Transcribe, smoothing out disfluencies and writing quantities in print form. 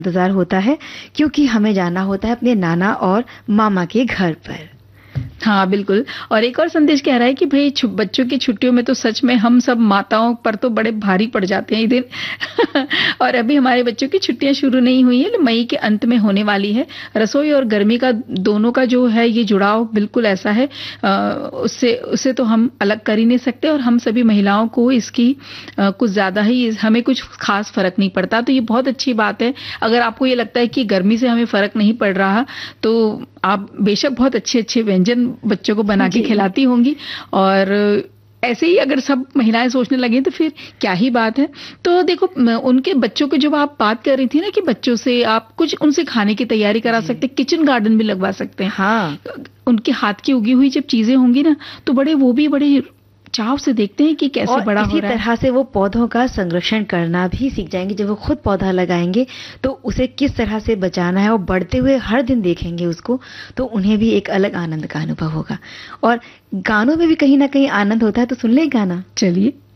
इंतजार होता है क्योंकि हमें जाना होता है अपने नाना और मामा के घर पर। हाँ बिल्कुल। और एक और संदेश कह रहा है कि भाई बच्चों की छुट्टियों में तो सच में हम सब माताओं पर तो बड़े भारी पड़ जाते हैं ये दिन। और अभी हमारे बच्चों की छुट्टियां शुरू नहीं हुई है, मई के अंत में होने वाली है। रसोई और गर्मी का दोनों का जो है ये जुड़ाव बिल्कुल ऐसा है, उससे तो हम अलग कर ही नहीं सकते। और हम सभी महिलाओं को इसकी कुछ ज्यादा ही, हमें कुछ खास फर्क नहीं पड़ता। तो ये बहुत अच्छी बात है। अगर आपको ये लगता है कि गर्मी से हमें फर्क नहीं पड़ रहा तो आप बेशक बहुत अच्छे अच्छे व्यंजन बच्चों को बना के खिलाती होंगी। और ऐसे ही अगर सब महिलाएं सोचने लगे तो फिर क्या ही बात है। तो देखो, उनके बच्चों को जब आप बात कर रही थी ना कि बच्चों से आप कुछ उनसे खाने की तैयारी करा सकते, किचन गार्डन भी लगवा सकते हैं। हाँ, उनके हाथ की उगी हुई जब चीजें होंगी ना तो वो भी बड़े चाव से देखते हैं कि कैसे बड़ा हो रहा है। इसी तरह से वो पौधों का संरक्षण करना भी सीख जाएंगे। जब वो खुद पौधा लगाएंगे तो उसे किस तरह से बचाना है और बढ़ते हुए हर दिन देखेंगे उसको, तो उन्हें भी एक अलग आनंद का अनुभव होगा। और गानों में भी कहीं ना कहीं आनंद होता है, तो सुन ले गाना। चलिए।